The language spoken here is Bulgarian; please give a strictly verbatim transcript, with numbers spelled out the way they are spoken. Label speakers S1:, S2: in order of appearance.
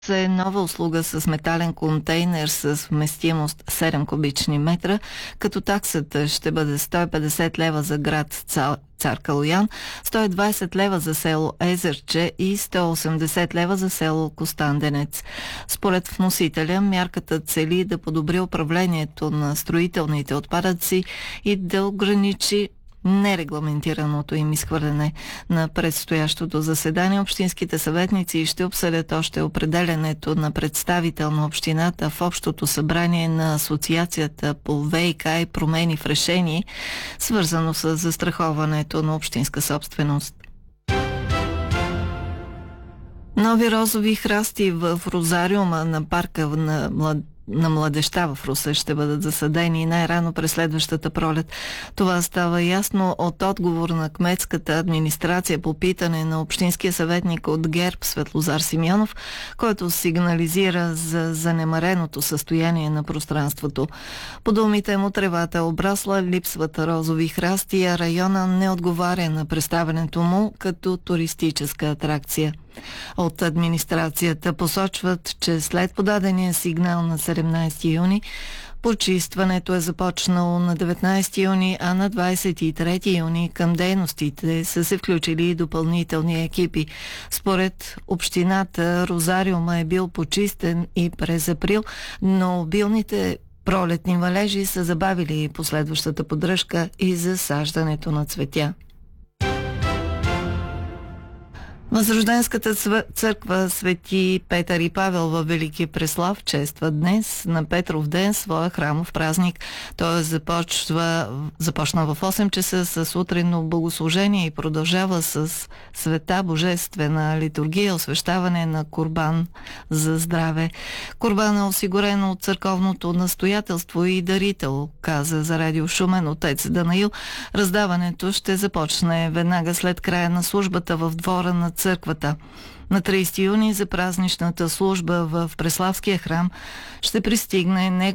S1: е нова услуга с метален контейнер с вместимост седем кубични метра, като таксата ще бъде сто и петдесет лева за град Цар Калоян, сто и двадесет лева за село Езерче и сто и осемдесет лева за село Костанденец. Според вносителя, мярката цели да подобри управлението на строителните отпадъци и да ограничи нерегламентираното им изхвърляне. На предстоящото заседание общинските съветници ще обсъдят още определянето на представител на общината в общото събрание на Асоциацията по ВиК и промени в решение, свързано с застраховането на общинска собственост. Нови розови храсти в розариума на парка на млад... на младежта в Русе ще бъдат засадени най-рано през следващата пролет. Това става ясно от отговор на кметската администрация по питане на общинския съветник от ГЕРБ Светлозар Симеонов, който сигнализира за занемареното състояние на пространството. По думите му, тревата е обрасла, липсват розови храсти, а района не отговаря на представянето му като туристическа атракция. От администрацията посочват, че след подадения сигнал на седемнадесети юни, почистването е започнало на деветнадесети юни, а на двадесет и трети юни към дейностите са се включили и допълнителни екипи. Според общината, розариума е бил почистен и през април, но обилните пролетни валежи са забавили последващата поддръжка и засаждането на цветя. Възрожденската църква Свети Петър и Павел във Велики Преслав чества днес на Петров ден своя храмов празник. Той започва, започна в осем часа с утринно богослужение и продължава с света божествена литургия, освещаване на курбан за здраве. Курбан е осигурен от църковното настоятелство и дарител, каза за Радио Шумен отец Данаил. Раздаването ще започне веднага след края на службата в двора на църквата. На тридесети юни за празничната служба в Преславския храм ще пристигне